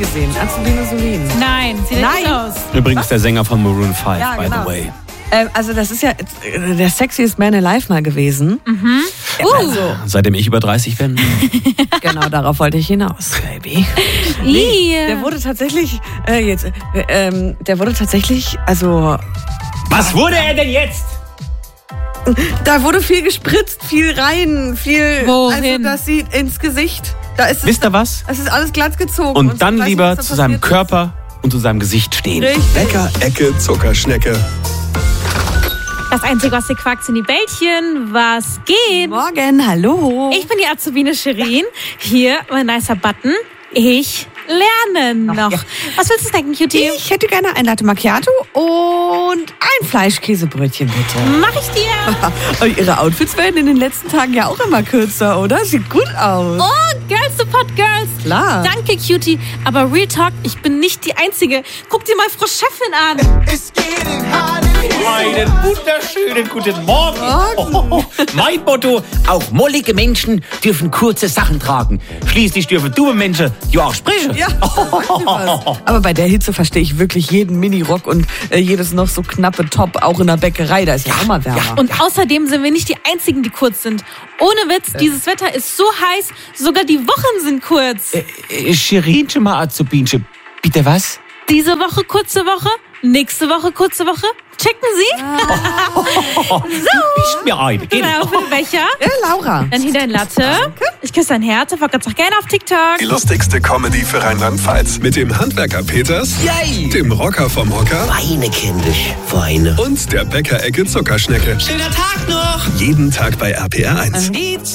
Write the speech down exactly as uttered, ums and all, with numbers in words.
gesehen. Azubine Sulin. Nein, sieht er Nein. nicht aus. Übrigens der Sänger von Maroon fünf, Ja, by genau. the way. Ähm, also das ist ja äh, der sexiest man alive mal gewesen. Mhm. Uh. Also, Seitdem ich über dreißig bin. genau, darauf wollte ich hinaus, Baby. Nee, der wurde tatsächlich, äh, jetzt, äh, ähm, der wurde tatsächlich, also, Was wurde er denn jetzt? da wurde viel gespritzt, viel rein, viel, Wohin? also das sieht ins Gesicht. Da ist es, Wisst ihr was? es ist alles glatt gezogen. Und dann ich weiß nicht, lieber was da zu seinem passiert Körper und zu seinem Gesicht stehen. ist. Richtig. Bäcker, Ecke, Zuckerschnecke. Das Einzige, was hier quackt, sind die Bällchen. Was geht? Morgen, hallo. Ich bin die Azubine Shirin. Hier, mein nicer Button. Ich lerne noch. ja. Was willst du snacken, Cutie? Ich hätte gerne ein Latte Macchiato und ein Fleischkäsebrötchen, bitte. Mach ich dir. Und Ihre Outfits werden in den letzten Tagen ja auch immer kürzer, oder? Sieht gut aus. Oh, Girls Support Girls. Klar. Danke, Cutie. Aber Real Talk, ich bin nicht die Einzige. Guck dir mal Frau Chefin an. Einen wunderschönen guten Morgen. Morgen. Oh, mein Motto, auch mollige Menschen dürfen kurze Sachen tragen. Schließlich dürfen dumme Menschen ja auch sprechen. Ja, da sagt sie was. Aber bei der Hitze verstehe ich wirklich jeden Minirock und äh, jedes noch so knappe Top, auch in der Bäckerei. Da ist ja, auch mal wärmer. Und außerdem sind wir nicht die Einzigen, die kurz sind. Ohne Witz, dieses Wetter ist so heiß, sogar die Wochen sind kurz. Äh, Shirinche mal Azubinche. Bitte was? Diese Woche kurze Woche, nächste Woche kurze Woche. Checken Sie? So. Bist mir eine. Geh. Genau, für den Becher. Ja, Laura. Dann hier dein Latte. Ich küsse dein Herz. Folgt uns auch gerne auf TikTok. Die lustigste Comedy für Rheinland-Pfalz. Mit dem Handwerker Peters, Yay. dem Rocker vom Hocker Weine, kindisch. Weine. und der Bäcker-Ecke Zuckerschnecke. Schöner Tag noch. Jeden Tag bei R P R eins.